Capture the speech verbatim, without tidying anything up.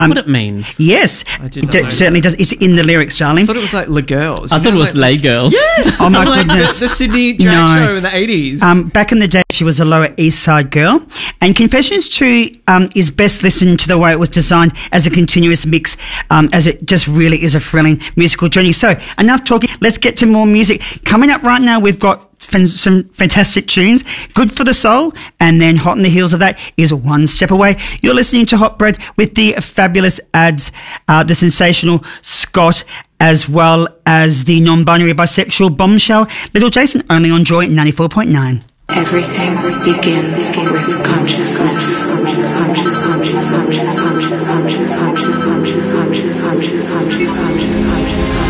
Um, what it means. Yes, I did not d- know certainly does. It's in the lyrics, darling. I thought it was like Le Girls. I You thought know, it was like, Lay Girls. Yes! Oh, my like goodness. The, the Sydney drag No. show in the eighties. Um, back in the day, she was a Lower East Side girl, and Confessions two um, is best listened to the way it was designed as a continuous mix, um, as it just really is a thrilling musical journey. So, enough talking. Let's get to more music. Coming up right now, we've got fan- some fantastic tunes, Good for the Soul, and then hot on the heels of that is One Step Away. You're listening to Hot Bread with the fabulous Ads, uh, the sensational Scott, as well as the non-binary bisexual Bombshell, Little Jason, only on Joy ninety-four point nine. Everything begins with consciousness. Conscious, conscious, conscious, conscious, conscious, conscious, conscious, conscious, conscious, conscious, conscious, conscious, conscious, conscious.